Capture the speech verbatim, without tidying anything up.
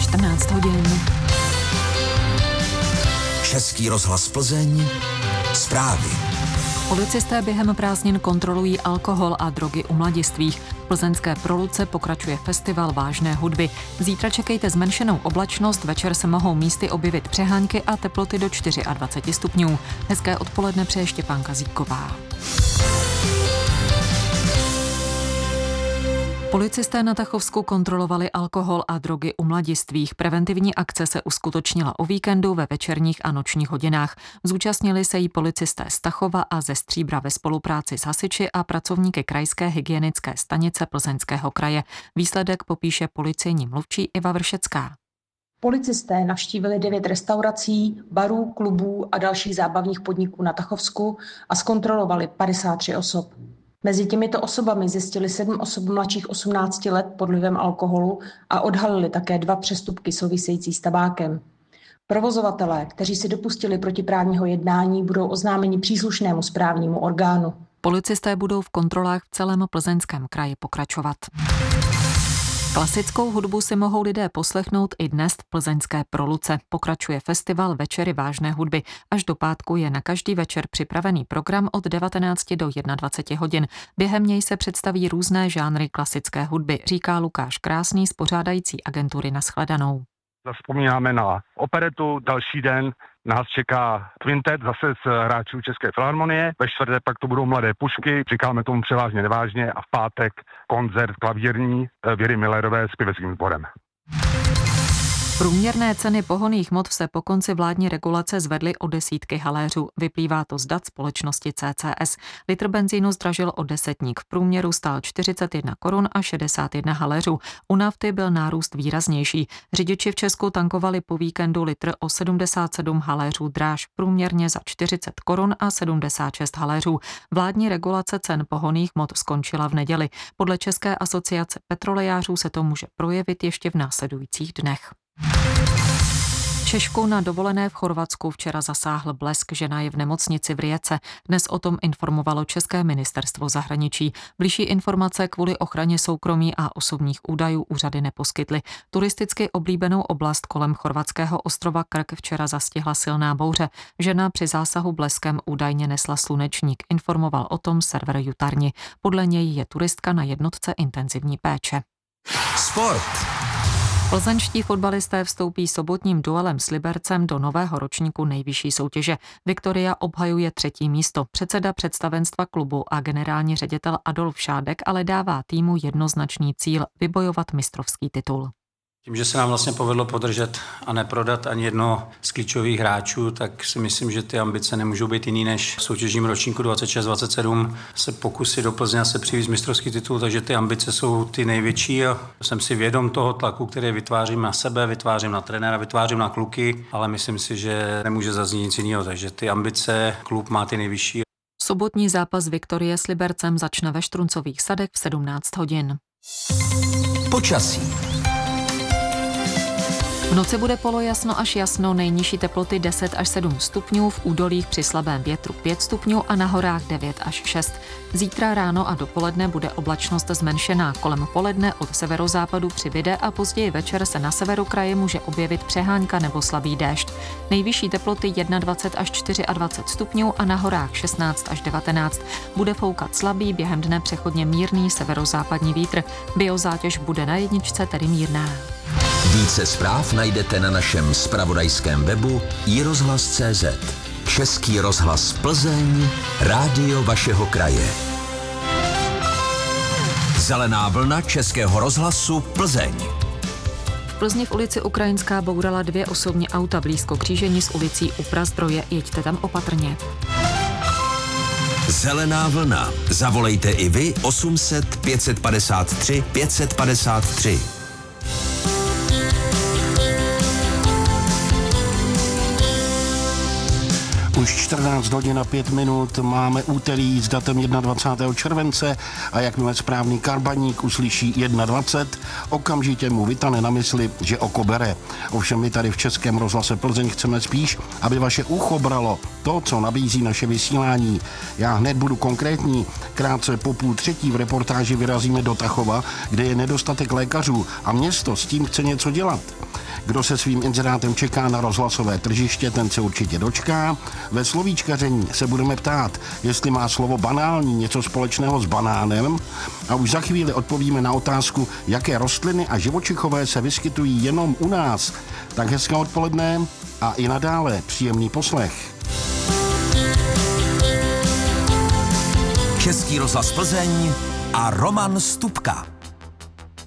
čtrnáct hodin. Český rozhlas Plzeň. Zprávy. Policisté během prázdnin kontrolují alkohol a drogy u mladistvých. V plzeňské Proluce pokračuje festival vážné hudby. Zítra čekejte zmenšenou oblačnost, večer se mohou místy objevit přehánky a teploty do dvacet čtyři stupňů. Hezké odpoledne přeje Štěpánka Zíková. Policisté na Tachovsku kontrolovali alkohol a drogy u mladistvých. Preventivní akce se uskutečnila o víkendu ve večerních a nočních hodinách. Zúčastnili se jí policisté z Tachova a ze Stříbra ve spolupráci s hasiči a pracovníky krajské hygienické stanice Plzeňského kraje. Výsledek popíše policejní mluvčí Iva Vršecká. Policisté navštívili devět restaurací, barů, klubů a dalších zábavních podniků na Tachovsku a zkontrolovali padesát tři osob. Mezi těmito osobami zjistili sedm osob mladších osmnácti let pod vlivem alkoholu a odhalili také dva přestupky související s tabákem. Provozovatelé, kteří se dopustili protiprávního jednání, budou oznámeni příslušnému správnímu orgánu. Policisté budou v kontrolách v celém Plzeňském kraji pokračovat. Klasickou hudbu si mohou lidé poslechnout i dnes v plzeňské Proluce. Pokračuje festival Večery vážné hudby. Až do pátku je na každý večer připravený program od devatenácti do dvaceti jedna hodin. Během něj se představí různé žánry klasické hudby, říká Lukáš Krásný z pořádající agentury Nashledanou. Zavzpomínáme na operetu, další den nás čeká kvintet zase z hráčů České filharmonie, ve čtvrtek pak to budou Mladé pušky, říkáme tomu převážně nevážně, a v pátek koncert klavírní Věry Millerové s pěveckým sborem. Průměrné ceny pohonných hmot se po konci vládní regulace zvedly o desítky haléřů. Vyplývá to z dat společnosti C C S. Litr benzínu zdražil o desetník. V průměru stál čtyřicet jedna korun a šedesát jedna haléřů. U nafty byl nárůst výraznější. Řidiči v Česku tankovali po víkendu litr o sedmdesát sedm haléřů dráž, průměrně za čtyřicet korun a sedmdesát šest haléřů. Vládní regulace cen pohonných hmot skončila v neděli. Podle České asociace petrolejářů se to může projevit ještě v následujících dnech. Češku na dovolené v Chorvatsku včera zasáhl blesk, žena je v nemocnici v Rijece. Dnes o tom informovalo České ministerstvo zahraničí. Bližší informace kvůli ochraně soukromí a osobních údajů úřady neposkytly. Turisticky oblíbenou oblast kolem chorvatského ostrova Krk včera zastihla silná bouře. Žena při zásahu bleskem údajně nesla slunečník, informoval o tom server Jutarni. Podle něj je turistka na jednotce intenzivní péče. Sport. Plzeňští fotbalisté vstoupí sobotním duelem s Libercem do nového ročníku nejvyšší soutěže. Viktoria obhajuje třetí místo. Předseda představenstva klubu a generální ředitel Adolf Šádek ale dává týmu jednoznačný cíl vybojovat mistrovský titul. Tím, že se nám vlastně povedlo podržet a neprodat ani jedno z klíčových hráčů, tak si myslím, že ty ambice nemůžou být jiný než v soutěžním ročníku dvacet šest dvacet sedm se pokusit do Plzně se přivést mistrovský titul, takže ty ambice jsou ty největší a jsem si vědom toho tlaku, který vytvářím na sebe, vytvářím na trenéra, vytvářím na kluky, ale myslím si, že nemůže zaznít nic jiného, takže ty ambice klub má ty nejvyšší. Sobotní zápas Viktorie s Libercem začne ve Štruncových sadech v sedmnáct hodin. Počasí. V noci bude polojasno až jasno, nejnižší teploty deset až sedm stupňů, v údolích při slabém větru pět stupňů a na horách devět až šest. Zítra ráno a dopoledne bude oblačnost zmenšená, kolem poledne od severozápadu přibyde a později večer se na severu kraje může objevit přehánka nebo slabý déšť. Nejvyšší teploty dvacet jedna až dvacet čtyři stupňů a na horách šestnáct až devatenáct. Bude foukat slabý, během dne přechodně mírný severozápadní vítr. Biozátěž bude na jedničce tedy mírná. Více zpráv najdete na našem zpravodajském webu i rozhlas tečka cé zet. Český rozhlas Plzeň, rádio vašeho kraje. Zelená vlna Českého rozhlasu Plzeň. V Plzni v ulici Ukrajinská bourala dvě osobní auta blízko křížení s ulicí U Prazdroje. Jeďte tam opatrně. Zelená vlna. Zavolejte i vy osm set pět padesát tři pět padesát tři. Už čtrnáct hodin a pět minut, máme úterý s datem dvacátého prvního července a jakmile správný karbaník uslyší dvacet jedna, okamžitě mu vytane na mysli, že oko bere. Ovšem my tady v Českém rozhlase Plzeň chceme spíš, aby vaše ucho bralo to, co nabízí naše vysílání. Já hned budu konkrétní. Krátce po půl třetí v reportáži vyrazíme do Tachova, kde je nedostatek lékařů a město s tím chce něco dělat. Kdo se svým inzerátem čeká na rozhlasové tržiště, ten se určitě dočká. Ve slovíčkaření se budeme ptát, jestli má slovo banální něco společného s banánem, a už za chvíli odpovíme na otázku, jaké rostliny a živočichové se vyskytují jenom u nás. Tak hezké odpoledne a i nadále příjemný poslech. Český rozhlas Plzeň a Roman Stupka.